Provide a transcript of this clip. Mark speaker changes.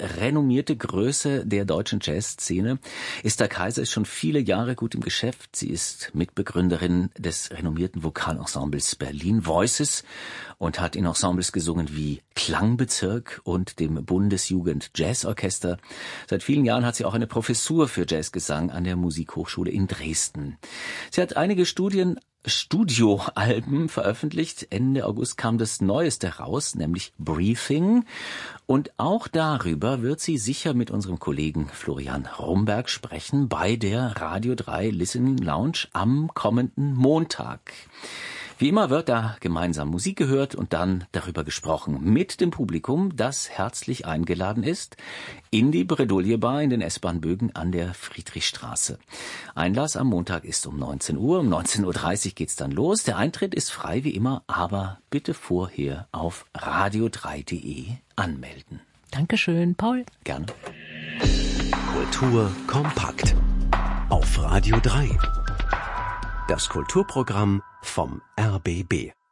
Speaker 1: renommierte Größe der deutschen Jazzszene. Esther Kaiser ist schon viele Jahre gut im Geschäft. Sie ist Mitbegründerin des renommierten Vokalensembles Berlin Voices und hat in Ensembles gesungen wie Klangbezirk und dem Bundesjugend Jazzorchester. Seit vielen Jahren hat sie auch eine Professur für Jazzgesang an der Musikhochschule in Dresden. Sie hat einige Studioalben veröffentlicht. Ende August kam das Neueste raus, nämlich Briefing. Und auch darüber wird sie sicher mit unserem Kollegen Florian Romberg sprechen bei der Radio 3 Listening Lounge am kommenden Montag. Wie immer wird da gemeinsam Musik gehört und dann darüber gesprochen mit dem Publikum, das herzlich eingeladen ist in die Bredouille Bar in den S-Bahn-Bögen an der Friedrichstraße. Einlass am Montag ist um 19 Uhr, um 19.30 Uhr geht's dann los. Der Eintritt ist frei wie immer, aber bitte vorher auf radio3.de anmelden.
Speaker 2: Dankeschön, Paul.
Speaker 1: Gerne.
Speaker 3: Kultur kompakt auf Radio 3. Das Kulturprogramm vom RBB.